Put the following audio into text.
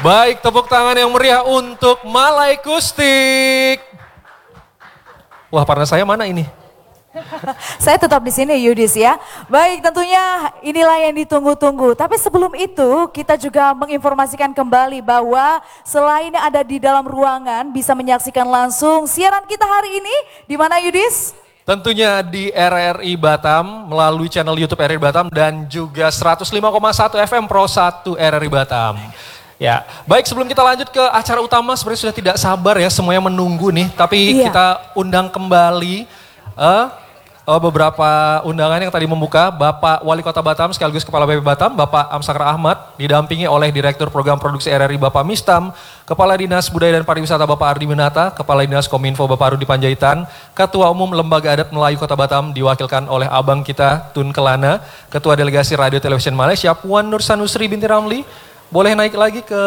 Baik, tepuk tangan yang meriah untuk Malai Kustik. Wah, partner saya mana ini? Saya tetap di sini Yudis ya. Baik, tentunya inilah yang ditunggu-tunggu. Tapi sebelum itu kita juga menginformasikan kembali bahwa selain ada di dalam ruangan bisa menyaksikan langsung siaran kita hari ini di mana Yudis? Tentunya di RRI Batam melalui channel YouTube RRI Batam dan juga 105,1 FM Pro 1 RRI Batam. Ya, baik sebelum kita lanjut ke acara utama sebenarnya sudah tidak sabar ya semuanya menunggu nih. Tapi kita undang kembali beberapa undangan yang tadi membuka. Bapak Wali Kota Batam sekaligus Kepala BP Batam, Bapak Amsakra Ahmad, didampingi oleh Direktur Program Produksi RRI Bapak Mistam, Kepala Dinas Budaya dan Pariwisata Bapak Ardi Winata, Kepala Dinas Kominfo Bapak Rudi Panjaitan, Ketua Umum Lembaga Adat Melayu Kota Batam diwakilkan oleh abang kita Tun Kelana, Ketua Delegasi Radio Television Malaysia Puan Nur Sanusri binti Ramli. Boleh naik lagi ke